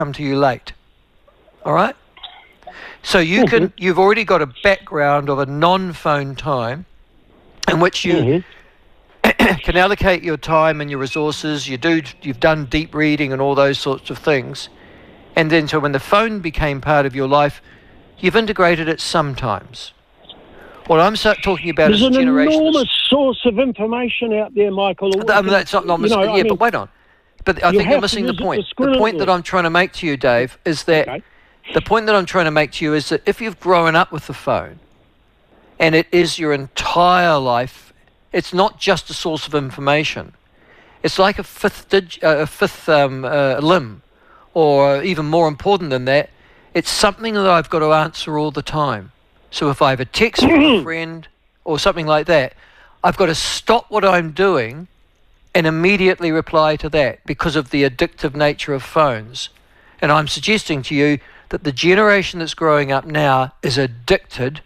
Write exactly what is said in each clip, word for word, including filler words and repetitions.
come to you late. All right? So you Mm-hmm. can, you've already got a background of a non-phone time in which you mm-hmm. can allocate your time and your resources. You do, you've done deep reading and all those sorts of things. And then so when the phone became part of your life, you've integrated it sometimes. What I'm so talking about There's is an a generation enormous source of information out there, Michael. Um, that's not enormous. You know, yeah, I mean, but wait on. But I think you're missing the point. The point that I'm trying to make to you, Dave, is that okay. the point that I'm trying to make to you is that if you've grown up with the phone and it is your entire life, it's not just a source of information. It's like a fifth, dig, uh, a fifth um, uh, limb, or even more important than that, it's something that I've got to answer all the time. So if I have a text from a friend or something like that, I've got to stop what I'm doing and immediately reply to that because of the addictive nature of phones. And I'm suggesting to you that the generation that's growing up now is addicted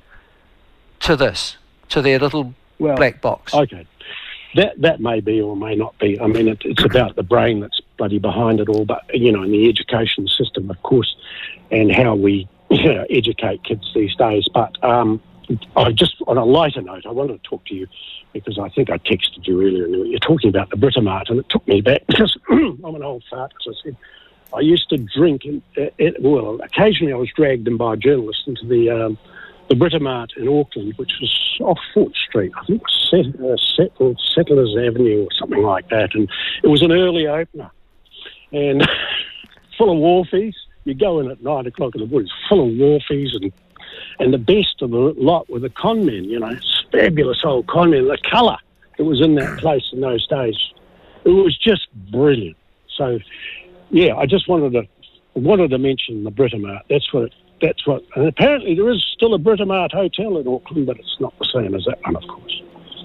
to this, to their little well, black box. Okay. That that may be or may not be. I mean, it, it's about the brain that's bloody behind it all, but, you know, in the education system, of course, and how we you know, educate kids these days. But um, I just, on a lighter note, I wanted to talk to you because I think I texted you earlier and you're talking about the Britomart, and it took me back because I'm an old fart, as I said. I used to drink, in, it, well, occasionally I was dragged in by a journalist into the um, the Britomart in Auckland, which was off Fort Street, I think it was Set, uh, Set, Settlers Avenue or something like that, and it was an early opener, and full of wharfies. You go in at nine o'clock in the morning, it's full of wharfies, and and the best of the lot were the con men, you know, fabulous old con men, the colour that was in that place in those days. It was just brilliant. So, yeah, I just wanted to wanted to mention the Britomart. That's what it, that's what, and apparently there is still a Britomart hotel in Auckland, but it's not the same as that one, of course.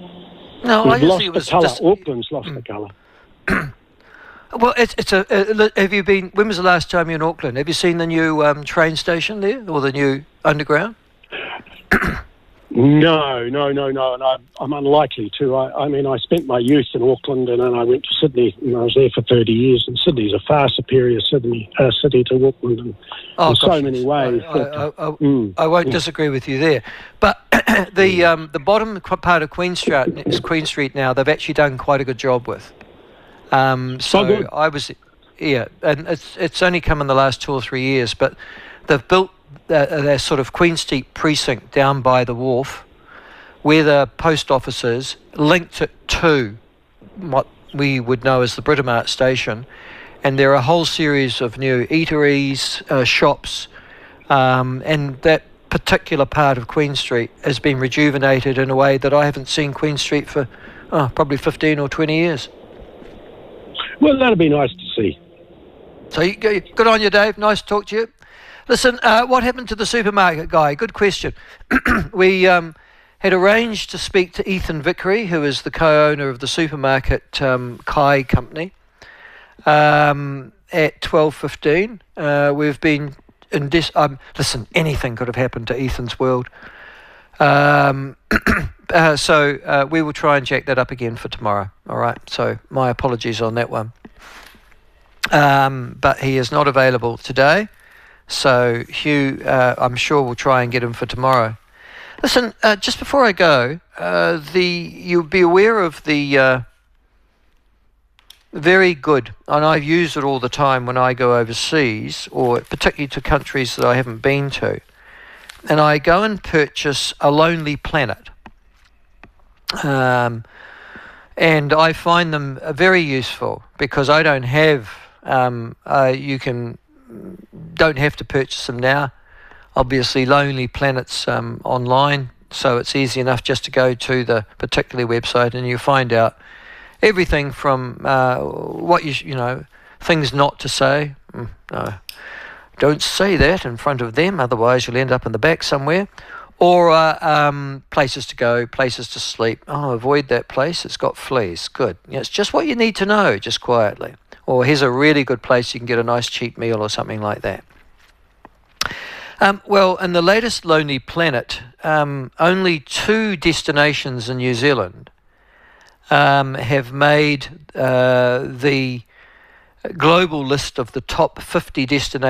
No, We've I lost see it was the colour. just, Auckland's lost mm. the colour. Well, it's it's a. Uh, have you been? When was the last time you were in Auckland? Have you seen the new um, train station there, or the new underground? No, no, no, no, and I, I'm unlikely to. I, I mean, I spent my youth in Auckland, and then I went to Sydney, and I was there for thirty years. And Sydney's a far superior Sydney uh, city to Auckland in, oh, in gosh, so many ways. I, I, I, I, mm, I won't yeah. disagree with you there. But the um, the bottom part of Queen Street, Queen Street now, they've actually done quite a good job with. Um, so oh, I was, yeah, and it's it's only come in the last two or three years, but they've built their, their sort of Queen Street precinct down by the wharf, where the post office is, linked it to what we would know as the Britomart station, and there are a whole series of new eateries, uh, shops, um, and that particular part of Queen Street has been rejuvenated in a way that I haven't seen Queen Street for oh, probably fifteen or twenty years. Well, that'd be nice to see. So you, good on you, Dave. Nice to talk to you. Listen, uh, what happened to the supermarket guy? Good question. we um, had arranged to speak to Ethan Vickery, who is the co-owner of the supermarket um, Kai Company, um, at twelve fifteen. Uh, we've been in dis- um, listen, anything could have happened to Ethan's world. Um, uh, so uh, we will try and jack that up again for tomorrow. All right. So my apologies on that one. Um, but he is not available today. So Hugh, uh, I'm sure we'll try and get him for tomorrow. Listen, uh, just before I go, uh, the you'll be aware of the uh, very good, and I've used it all the time when I go overseas, or particularly to countries that I haven't been to. And I go and purchase A Lonely Planet. Um, and I find them very useful because I don't have, um, uh, you can, don't have to purchase them now. Obviously, Lonely Planet's um, online, so it's easy enough just to go to the particular website and you find out everything from uh, what you, you know, things not to say. Mm, no. Don't say that in front of them, otherwise you'll end up in the back somewhere. Or uh, um, places to go, places to sleep. Oh, avoid that place, it's got fleas. Good. Yeah, it's just what you need to know, just quietly. Or here's a really good place you can get a nice cheap meal or something like that. Um, well, in the latest Lonely Planet, um, only two destinations in New Zealand um, have made uh, the global list of the top fifty destinations